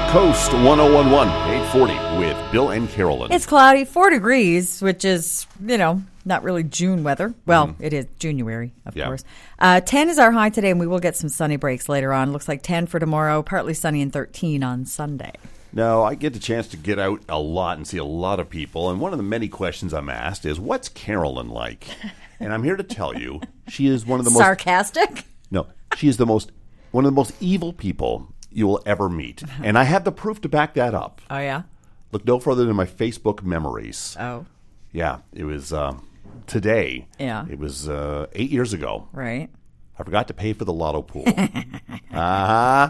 Coast 1011, 840 with Bill and Carolyn. It's cloudy, 4 degrees, which is, not really June weather. Well, it is January, of course. 10 is our high today, and we will get some sunny breaks later on. Looks like 10 for tomorrow, partly sunny, and 13 on Sunday. Now, I get the chance to get out a lot and see a lot of people, and one of the many questions I'm asked is, what's Carolyn like? And I'm here to tell you, she is one of the most... Sarcastic? No, she is one of the most evil people you will ever meet. And I have the proof to back that up. Oh, yeah? Look no further than my Facebook memories. Oh. Yeah, it was today. Yeah. It was 8 years ago. Right. I forgot to pay for the lotto pool. Yeah.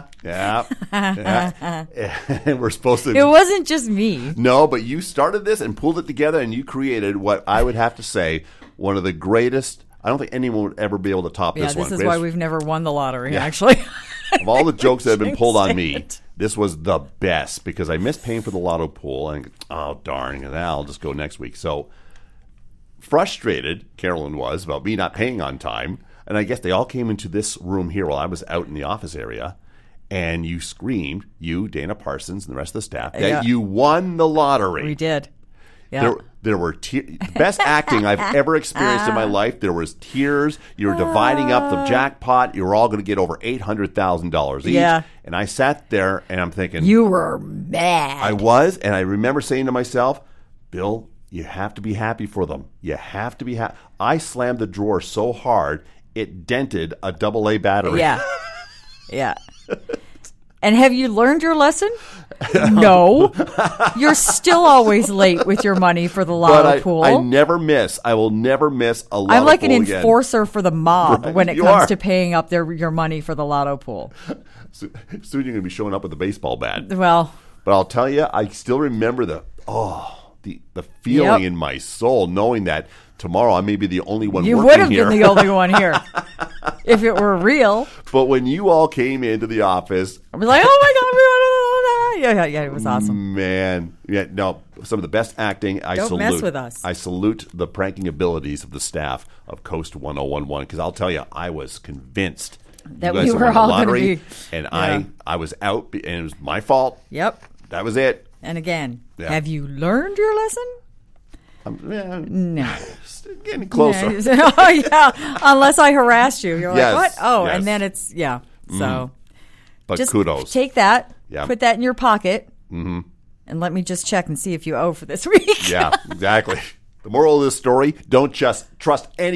And we're supposed to... It wasn't just me. No, but you started this and pulled it together, and you created what I would have to say one of the greatest... I don't think anyone would ever be able to top this one. Yeah, this is why we've never won the lottery, actually. Of all the jokes that have been pulled on me, this was the best because I missed paying for the lotto pool. And oh, darn, I'll just go next week. So frustrated, Carolyn was, about me not paying on time. And I guess they all came into this room here while I was out in the office area. And you screamed, you, Dana Parsons, and the rest of the staff, that you won the lottery. We did. Yeah. There were best acting I've ever experienced in my life. There was tears. You were dividing up the jackpot. You were all going to get over $800,000 each. Yeah. And I sat there and I'm thinking, you were mad. I was, and I remember saying to myself, Bill, you have to be happy for them. You have to be happy. I slammed the drawer so hard it dented a AA battery. Yeah. Yeah. And have you learned your lesson? No. You're still always late with your money for the lotto pool. I never miss. I will never miss a lotto pool. I'm like an again. enforcer for the mob Right, when it comes to paying up your money for the lotto pool. Soon you're going to be showing up with a baseball bat. Well. But I'll tell you, I still remember the feeling in my soul knowing that tomorrow I may be the only one working here. You would have been the only one here if it were real. But when you all came into the office... I was like, oh my God, yeah, it was awesome. Man. Yeah, no, some of the best acting. Don't mess with us. I salute the pranking abilities of the staff of Coast 1011 because I'll tell you, I was convinced that you guys we were won the all going lottery, to be... And I was out, and it was my fault. Yep. That was it. And again, have you learned your lesson? No. Getting closer. Oh, yeah. Unless I harassed you. You're yes, like, what? Oh, yes. and then it's, So but just kudos. Take that, Yeah. put that in your pocket, and let me just check and see if you owe for this week. Yeah, exactly. The moral of this story, don't just trust any